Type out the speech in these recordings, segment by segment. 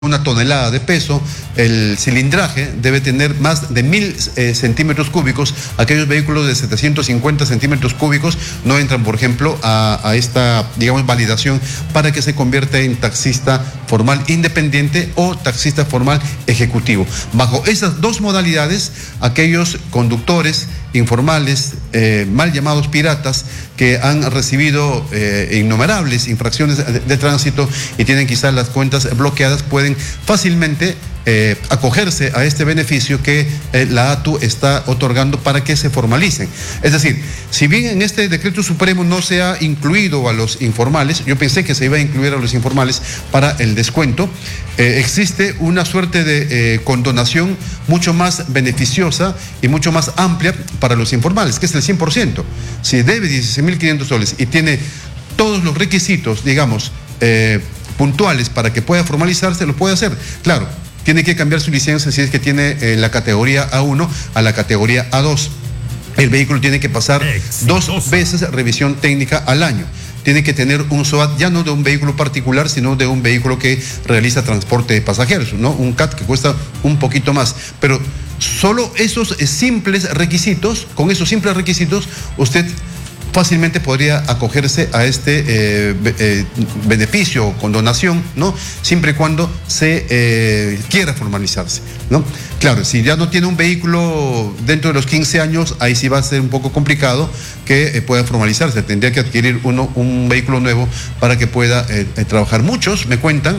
una tonelada de peso, el cilindraje debe tener más de 1000 centímetros cúbicos. Aquellos vehículos de 750 centímetros cúbicos no entran, por ejemplo, a esta, digamos, validación para que se convierta en taxista formal independiente o taxista formal ejecutivo. Bajo esas dos modalidades, aquellos conductores informales, mal llamados piratas, que han recibido innumerables infracciones de tránsito y tienen quizás las cuentas bloqueadas, pueden fácilmente acogerse a este beneficio que la ATU está otorgando para que se formalicen. Es decir, si bien en este decreto supremo no se ha incluido a los informales, yo pensé que se iba a incluir a los informales para el descuento, existe una suerte de condonación mucho más beneficiosa y mucho más amplia para los informales, que es el 100%. Si debe 16.500 soles y tiene todos los requisitos, digamos, puntuales para que pueda formalizarse, lo puede hacer. Claro, tiene que cambiar su licencia si es que tiene la categoría A1 a la categoría A2. El vehículo tiene que pasar 2 veces revisión técnica al año. Tiene que tener un SOAT ya no de un vehículo particular, sino de un vehículo que realiza transporte de pasajeros, ¿no? Un CAT que cuesta un poquito más. Pero solo esos simples requisitos, con esos simples requisitos, usted fácilmente podría acogerse a este beneficio o condonación, ¿no? Siempre y cuando se quiera formalizarse, ¿no? Claro, si ya no tiene un vehículo dentro de los 15 años, ahí sí va a ser un poco complicado que pueda formalizarse. Tendría que adquirir un vehículo nuevo para que pueda trabajar. Muchos, me cuentan,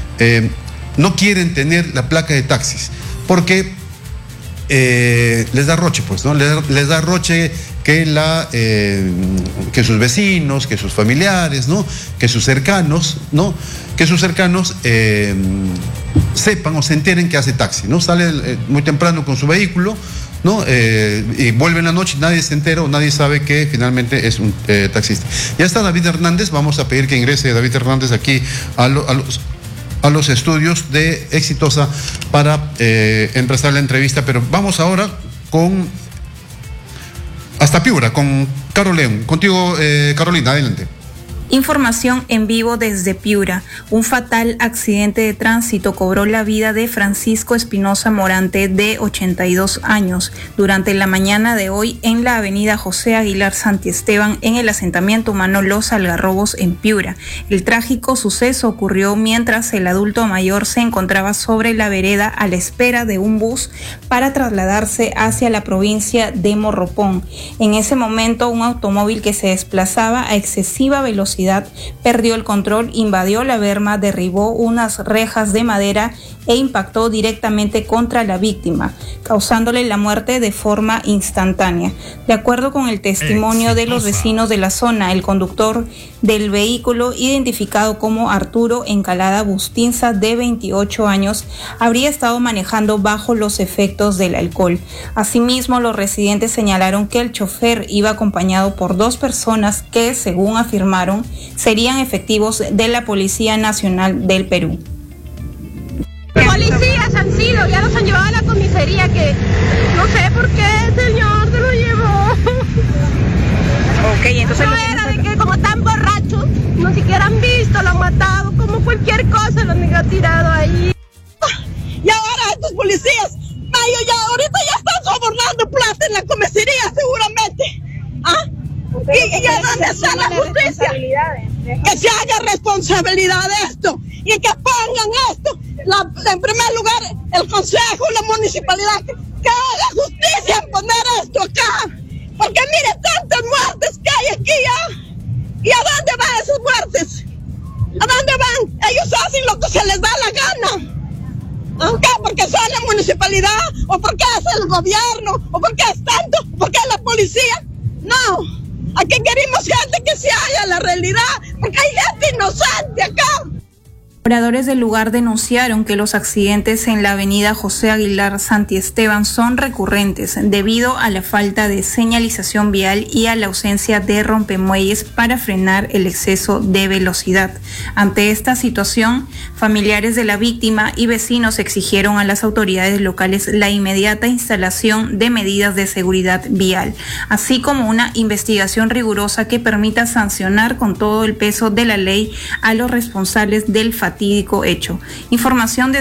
no quieren tener la placa de taxis porque les da roche, pues, ¿no? Les da roche que sus vecinos, que sus familiares, ¿no? Que sus cercanos, ¿no? Que sus cercanos sepan o se enteren que hace taxi, ¿no? Sale muy temprano con su vehículo, ¿no? Y vuelve en la noche y nadie se entera o nadie sabe que finalmente es un taxista. Ya está David Hernández, vamos a pedir que ingrese David Hernández aquí a los estudios de Exitosa para empezar la entrevista, pero vamos ahora hasta Piura, con Carol León. Contigo, Carolina, adelante. Información en vivo desde Piura. Un fatal accidente de tránsito cobró la vida de Francisco Espinosa Morante, de 82 años, durante la mañana de hoy en la avenida José Aguilar Santiesteban, en el asentamiento humano Los Algarrobos, en Piura. El trágico suceso ocurrió mientras el adulto mayor se encontraba sobre la vereda a la espera de un bus para trasladarse hacia la provincia de Morropón. En ese momento, un automóvil que se desplazaba a excesiva velocidad perdió el control, invadió la berma, derribó unas rejas de madera e impactó directamente contra la víctima, causándole la muerte de forma instantánea. De acuerdo con el testimonio de los vecinos de la zona, el conductor del vehículo, identificado como Arturo Encalada Bustinza, de 28 años, habría estado manejando bajo los efectos del alcohol. Asimismo, los residentes señalaron que el chofer iba acompañado por 2 personas que, según afirmaron, serían efectivos de la Policía Nacional del Perú. Policías han sido, ya los han llevado a la comisaría, que no sé por qué, señor, se lo llevó. Ok, entonces no era de que como tan borrachos, no siquiera han visto, lo han matado, como cualquier cosa lo han tirado ahí. Y ahora estos policías, ahorita ya están sobornando plata en la comisaría seguramente. ¿Ah? ¿Y a dónde está la justicia? Que se haga responsabilidad de esto y que pongan esto. En primer lugar, el consejo, la municipalidad, que haga justicia en poner esto acá. Porque mire tantas muertes que hay aquí ya. ¿Y a dónde van esas muertes? ¿A dónde van? Ellos hacen lo que se les da la gana. ¿Por qué? ¿Porque son la municipalidad? ¿O porque es el gobierno? ¿O porque es tanto? ¿O porque es la policía? No. Aquí queremos gente que se haga la realidad, porque hay gente inocente acá. Moradores del lugar denunciaron que los accidentes en la avenida José Aguilar Santiesteban son recurrentes debido a la falta de señalización vial y a la ausencia de rompemuelles para frenar el exceso de velocidad. Ante esta situación, familiares de la víctima y vecinos exigieron a las autoridades locales la inmediata instalación de medidas de seguridad vial, así como una investigación rigurosa que permita sancionar con todo el peso de la ley a los responsables del fatal fatídico hecho. Información de